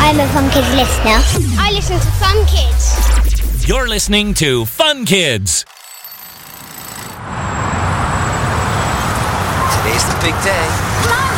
I'm a Fun Kids listener. I listen to Fun Kids. You're listening to Fun Kids. Today's the big day. Mom!